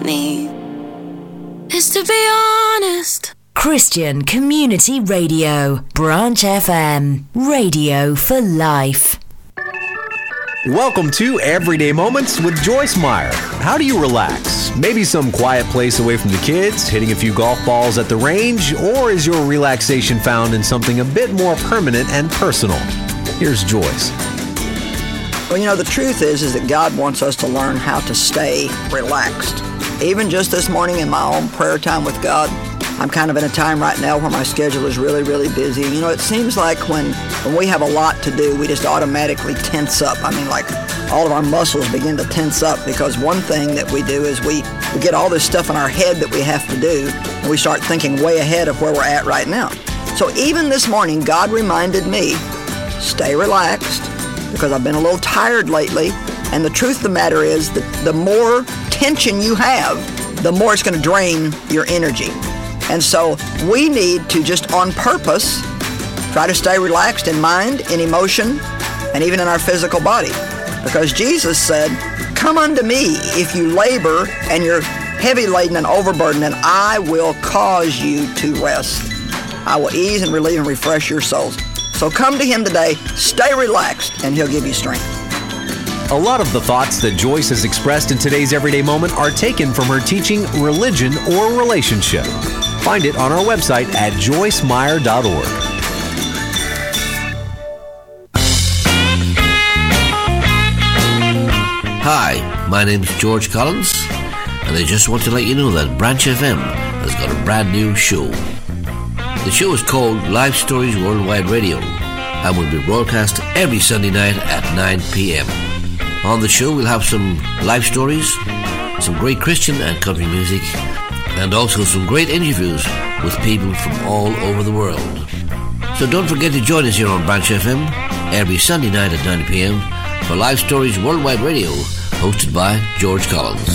need is to be honest. Christian Community Radio, Branch FM, radio for life. Welcome to Everyday Moments with Joyce Meyer. How do you relax? Maybe some quiet place away from the kids, hitting a few golf balls at the range, or is your relaxation found in something a bit more permanent and personal? Here's Joyce. Well, the truth is that God wants us to learn how to stay relaxed. Even just this morning in my own prayer time with God, I'm kind of in a time right now where my schedule is really, really busy. It seems like when we have a lot to do, we just automatically tense up. Like all of our muscles begin to tense up because one thing that we do is we get all this stuff in our head that we have to do, and we start thinking way ahead of where we're at right now. So even this morning, God reminded me, stay relaxed, because I've been a little tired lately. And the truth of the matter is that the more tension you have, the more it's going to drain your energy. And so we need to just on purpose try to stay relaxed in mind, in emotion, and even in our physical body. Because Jesus said, come unto me if you labor and you're heavy laden and overburdened, and I will cause you to rest. I will ease and relieve and refresh your souls. So come to Him today, stay relaxed, and He'll give you strength. A lot of the thoughts that Joyce has expressed in today's Everyday Moment are taken from her teaching Religion or Relationship. Find it on our website at joycemeyer.org. Hi, my name is George Collins, and I just want to let you know that Branch FM has got a brand new show. The show is called Life Stories Worldwide Radio and will be broadcast every Sunday night at 9 p.m. On the show, we'll have some life stories, some great Christian and country music, and also some great interviews with people from all over the world. So don't forget to join us here on Branch FM every Sunday night at 9 p.m. for Life Stories Worldwide Radio, hosted by George Collins.